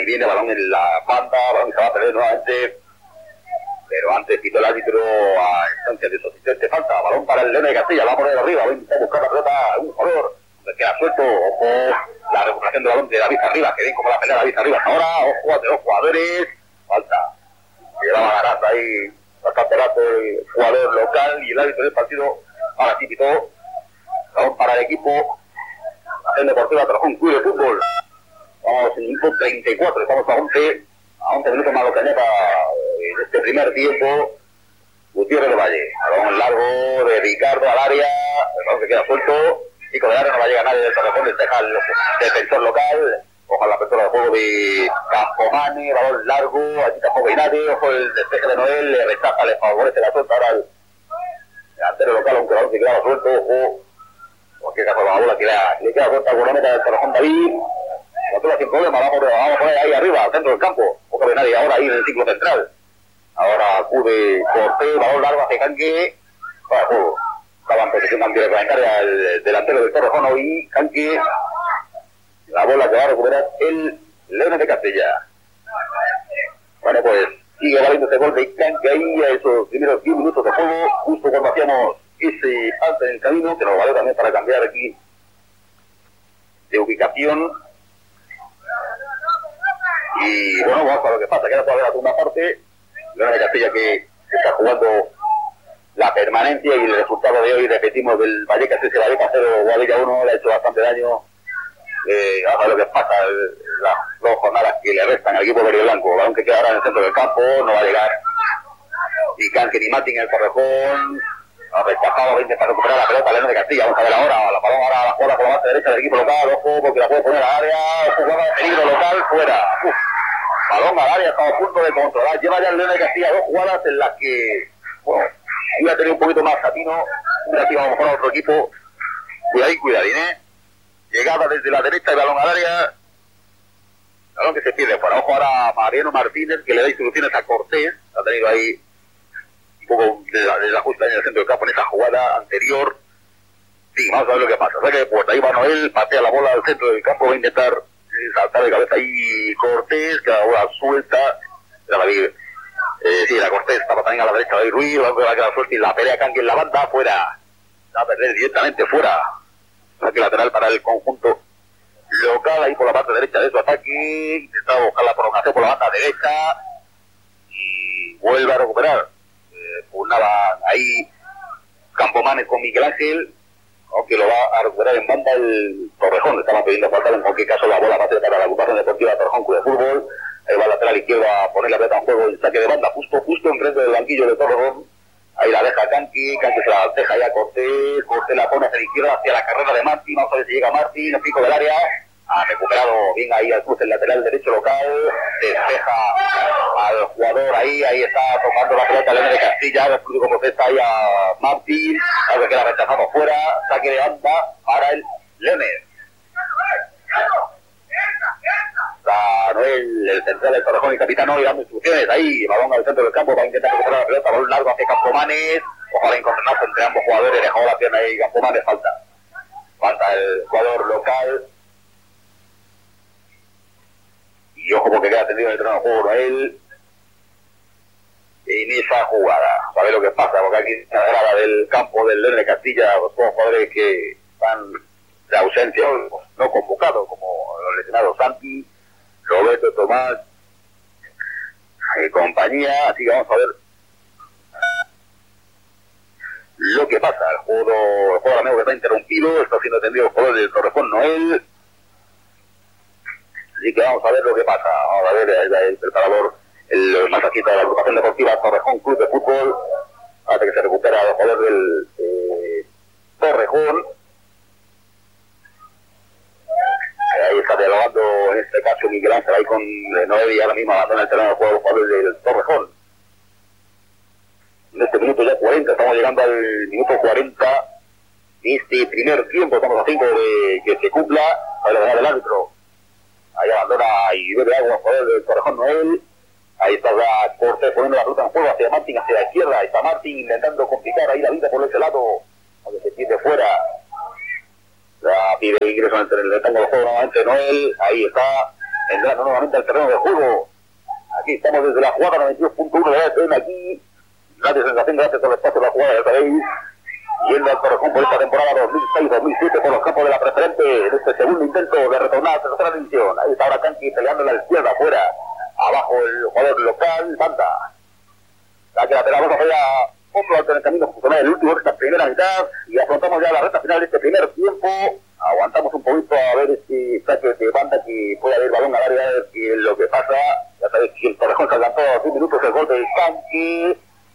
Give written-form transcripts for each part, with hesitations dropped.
viene, balón en la banda, balón que se va a perder nuevamente, pero antes quitó el árbitro a instancia de su asistente, falta, balón para el León de Castilla, va a poner arriba, va a intentar buscar la pelota, un jugador, se queda suelto, ojo, la recuperación del balón de David Arribas, que bien como la pelea de David Arribas ahora, ojo, de dos jugadores, falta, llevaba ganando ahí bastante rato el jugador local y el árbitro del partido, ahora sí quitó, balón para el equipo, Acción Deportiva Torrejón Club de Fútbol. Vamos en el minuto 34, estamos a 11 minutos más lo que añada en este primer tiempo. Gutiérrez del Valle, balón largo de Ricardo al área, el balón que queda suelto, Pico de área, no va a llegar nadie del Torrejón, deja el defensor local, ojo la apertura del juego de Campomane, balón largo, allí tampoco hay nadie, ojo el despeje de Noel, le rechaza, le favorece la suelta ahora al delantero local, aunque el balón que queda suelto, ojo, porque caso la bola que le queda corta con la meta del Torrejón David. La bola sin problema, vamos a poner ahí arriba, al centro del campo. Poco de nadie ahora ahí en el ciclo central. Ahora acude Cortés, balón largo hacia Canque. Para juego. Estaba en posición antirreglamentaria el delantero del Torrejón hoy. Canque. La bola que va a recuperar el León de Castilla. Bueno, pues sigue valiendo este gol de Canque ahí a esos primeros 10 minutos de juego. Justo cuando hacíamos ese alto en el camino, que nos valió también para cambiar aquí de ubicación. Y bueno, vamos a ver lo que pasa, queda todavía la segunda parte. León de Castilla que está jugando la permanencia y el resultado de hoy, repetimos, del Vallecas ese Vallecas 0, Guadilla 1, le ha hecho bastante daño. Vamos a ver lo que pasa, las dos jornadas que le restan al equipo verde y blanco. Balón que queda ahora en el centro del campo, no va a llegar ni Canque ni Martín en el Torrejón. Ha rechazado, va a intentar recuperar la pelota León de Castilla. Vamos a ver ahora, la balón ahora la jugada por la base derecha del equipo local, ojo, porque la puede poner al área, jugada de peligro local, fuera. Balón al área, estamos a punto de controlar. Lleva ya el León de Castilla dos jugadas en las que, bueno, iba a tener un poquito más Satino, una tira a lo mejor a otro equipo. Cuidadín, llegada desde la derecha, el balón al área, balón que se pierde fuera. Ojo ahora Mariano Martínez, que le da instrucciones a Cortés, ha tenido ahí poco de la justa en el centro del campo en esa jugada anterior. Sí, vamos a ver lo que pasa. Saque de puerta, ahí va Noel, patea la bola al centro del campo, va a intentar saltar de cabeza ahí Cortés, que la bola suelta, la Cortés estaba también a la derecha de Ruiz, va a quedar suelta y la pelea Canque en la banda, fuera, va a perder directamente fuera. Saque lateral para el conjunto local, ahí por la parte derecha de su ataque, intentaba buscar la prolongación por la banda derecha y vuelve a recuperar. Pugnaban ahí Campomanes con Miguel Ángel, aunque lo va a recuperar en banda el Torrejón. Estaban pidiendo faltar, en cualquier caso la bola va a ser para la agrupación deportiva Torrejón Club de Fútbol. Ahí va lateral izquierda a poner la pelota en juego, el saque de banda justo enfrente del banquillo de Torrejón. Ahí la deja Canque se la deja ya Cortés la pone hacia la izquierda, hacia la carrera de Martín, vamos a ver si llega Martín, el pico del área. Ha recuperado bien ahí al cruce el lateral derecho local, despeja al jugador ahí está tocando la pelota León de Castilla, el público protesta ahí a Martín, algo que queda rechazado fuera, saque de banda para el Leones. Está Noel, el central del Torrejón y capitán Noel dando instrucciones ahí, balón al centro del campo para intentar recuperar la pelota, balón largo hacia Campomanes, ojalá encontrarnos entre ambos jugadores, dejó la pierna ahí Campomanes, falta el jugador local. Y ojo porque queda tendido en el terreno de juego Noel en esa jugada. A ver lo que pasa, porque aquí la grada del campo del León de Castilla, los dos jugadores que están de ausencia, no convocados, como los lesionados Santi, Roberto Tomás y compañía. Así que vamos a ver lo que pasa. El juego ahora mismo que está interrumpido, está siendo atendido el jugador del Torrejón Noel. Así que vamos a ver lo que pasa. Vamos a ver el preparador, el masajista de la agrupación deportiva Torrejón Club de Fútbol, hasta que se recupera el jugador del Torrejón. Ahí está dialogando en este caso Miguel Ángel ahí con Noel y ahora mismo abandona el terreno de juego el jugador del Torrejón. En este minuto ya 40, estamos llegando al minuto 40 de este primer tiempo, estamos a 5 de que se cumpla. Ahí lo deja el árbitro. Ahí abandona y bebe agua el jugador del Torrejón Noel. Ahí está ya Cortés poniendo la ruta en juego hacia Martín, hacia la izquierda. Ahí está Martín intentando complicar ahí la vida por ese lado, aunque se pierde fuera. Ya pide ingreso en el rectángulo de juego nuevamente Noel. Ahí está entrando nuevamente al terreno de juego. Aquí estamos desde la jugada 92.1 de la FM, aquí, gracias sensación, gracias por el espacio de la jugada, ya sabéis, yendo al Torrejón por esta temporada 2006-2007 por los campos de la preferente, en este segundo intento de retornar a tercera división. Ahí está ahora Kanki peleando en la izquierda, afuera, abajo el jugador local, Banda. La que lateral, vamos a ver a otro alto en el camino, el último de esta primera mitad, y afrontamos ya la recta final de este primer tiempo. Aguantamos un poquito a ver este saque de Banda que puede haber balón al área, a ver qué es lo que pasa. Ya sabéis que el Torrejón se adelantó a 10 minutos el gol de Kanki.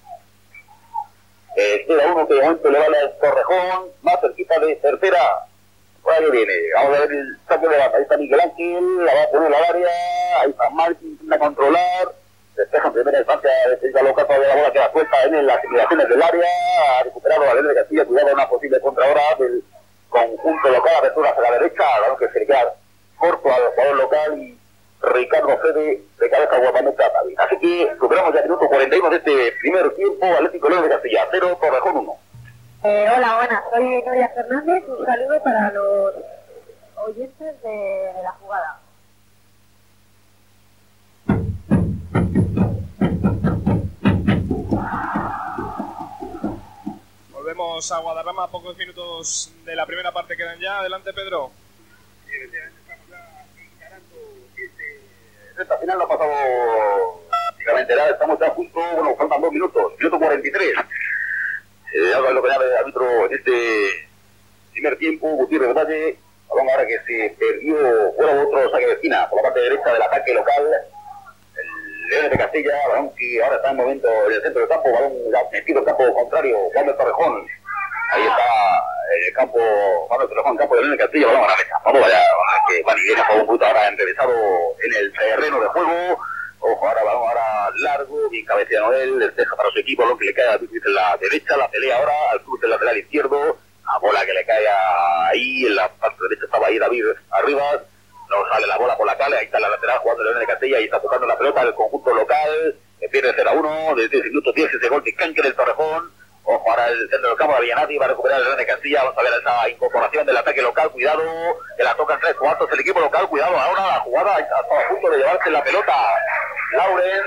Queda uno que de momento le vale al Torrejón, más cerquita de tercera. Por ahí viene, vamos a ver el saque de Banda. Ahí está Miguel Ángel, la va a poner al área, ahí está Martín, intenta controlar. Despeja en primera instancia, defensa local para la bola que la suelta en las simulaciones del área. Ha recuperado a Valente de Castilla, cuidado una posible contra ahora del conjunto local, apertura hacia la derecha, claro que se le queda corto al jugador local y Ricardo Fede de cabeza guardameta también. Así que superamos ya el minuto 41 de este primer tiempo, Atlético León de Castilla 0, Torrejón 1. Hola, buenas, soy Gloria Fernández, un saludo para los oyentes de la jugada. Volvemos a Guadarrama, pocos minutos de la primera parte quedan ya. Adelante, Pedro. Estamos ya encarando esta final, no ha pasado prácticamente nada, estamos ya justo, bueno, faltan 2 minutos, minuto 43. Algo lo que llama el árbitro en este primer tiempo, Gutiérrez Valle, balón ahora que se perdió, fuera otro saque de esquina por la parte derecha del ataque local. Leones de Castilla, balón que ahora está en momento en el centro del campo, balón metido en campo contrario, Juan del Torrejón. Ahí está el campo, Juan del Torrejón, campo de Leones de Castilla, balón a la mesa. Vamos allá, que Juan y viene por un punto ahora enrevesado en el terreno de juego. Ojo, ahora balón ahora largo, bien cabeceado él, despeja para su equipo, balón que le cae a Luis en la derecha, la pelea ahora al cruz del lateral izquierdo, a bola que le cae ahí, en la parte derecha estaba ahí David Arribas. No sale la bola por la calle, ahí está la lateral jugando León de Castilla, ahí está tocando la pelota del conjunto local, que pierde 0-1, desde el minuto 10 ese gol de Kanki del Torrejón. Ojo, ahora el centro del campo de Villanati va a recuperar el León de Castilla, vamos a ver esa incorporación del ataque local, cuidado, que la tocan 3 cuartos el equipo local, cuidado, ahora la jugada está a punto de llevarse la pelota Lauren,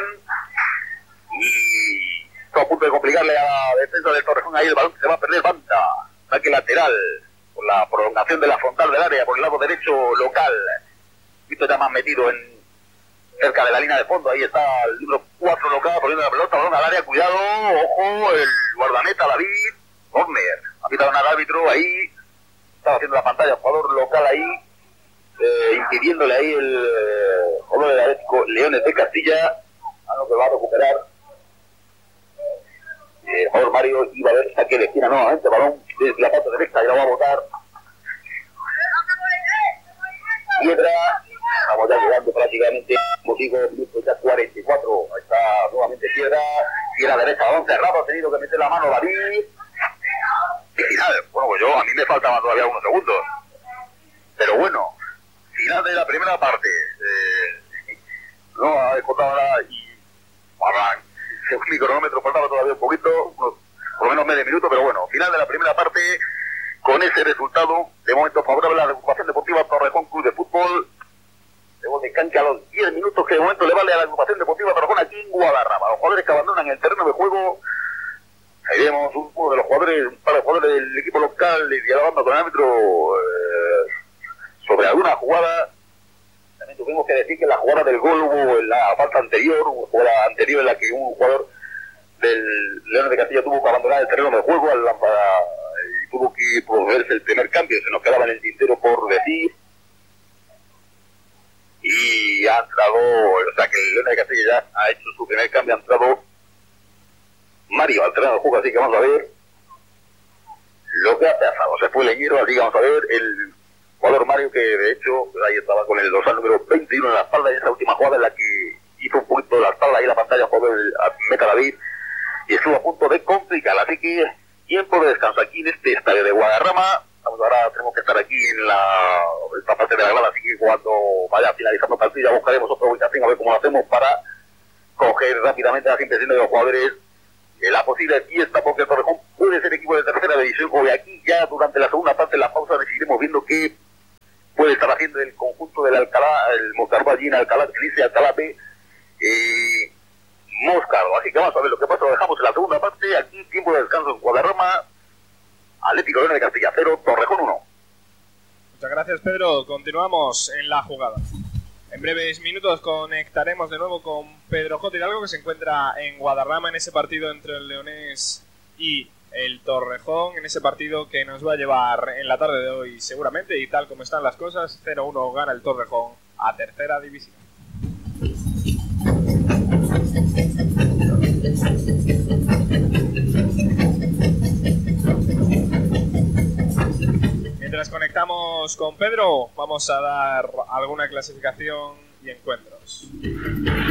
y está a punto de complicarle a la defensa del Torrejón, ahí el balón se va a perder Banda, ataque lateral, por la prolongación de la frontal del área, por el lado derecho local. Visto ya más metido en cerca de la línea de fondo, ahí está el número 4 local poniendo la pelota, balón al área, cuidado, ojo, el guardameta David, corner, ha pitado al árbitro ahí, estaba haciendo la pantalla, jugador local ahí, impidiéndole ahí el jugador del Atlético Leones de Castilla, a lo que va a recuperar el jugador Mario, iba a ver saque de esquina nuevamente, balón desde la parte derecha, y lo va a botar Piedra. Estamos ya llegando prácticamente, como digo, minutos ya 44. Ahí está nuevamente Piedra derecha, balón cerrado, ha tenido que meter la mano David. Y final, bueno, pues a mí me faltaban todavía unos segundos. Pero bueno, final de la primera parte. No ha descontado nada y según mi cronómetro faltaba todavía un poquito, por lo menos medio minuto, pero bueno, final de la primera parte con ese resultado, de momento favorable a la agrupación deportiva Torrejón Club de Fútbol. Debo de cancha a los 10 minutos que de momento le vale a la agrupación deportiva Torrejón aquí en Guadarrama. Los jugadores que abandonan el terreno de juego, ahí vemos uno de los jugadores, un par de jugadores del equipo local y dialogando con el árbitro sobre alguna jugada. También tuvimos que decir que la jugada del gol hubo en la falta anterior, una jugada anterior en la que un jugador del León de Castilla tuvo que abandonar el terreno de juego y tuvo que procederse el primer cambio, se nos quedaba en el tintero por decir. Y ha entrado, o sea que el León de Castilla ya ha hecho su primer cambio, ha entrado Mario al terreno de juego, así que vamos a ver lo que ha pasado. Se fue Leñero, así que vamos a ver el jugador Mario, que de hecho ahí estaba con el dorsal número 21 en la espalda, en esa última jugada en la que hizo un poquito de la espalda ahí la pantalla, jugador Meta David, y estuvo a punto de complicar, así que tiempo de descanso aquí en este estadio de Guadarrama. Ahora tenemos que estar aquí en esta parte de la grada, así que cuando vaya finalizando el partido ya buscaremos otra ubicación a ver cómo lo hacemos para coger rápidamente las impresiones de los jugadores, la posible fiesta, porque el Torrejón puede ser equipo de tercera división. Hoy aquí ya durante la segunda parte de la pausa seguiremos viendo qué puede estar haciendo el conjunto del Alcalá, el Moscardo allí en Alcalá, que dice Alcalá B, Moscardo. Así que vamos a ver lo que pasa. Lo dejamos en la segunda parte. Aquí tiempo de descanso en Guadarrama. Atlético Leones de Castilla 0, Torrejón 1. Muchas gracias, Pedro. Continuamos en la jugada. En breves minutos conectaremos de nuevo con Pedro J. Hidalgo, que se encuentra en Guadarrama en ese partido entre el Leonés y el Torrejón, en ese partido que nos va a llevar en la tarde de hoy seguramente, y tal como están las cosas, 0-1 gana el Torrejón a tercera división. Mientras conectamos con Pedro, vamos a dar alguna clasificación y encuentros.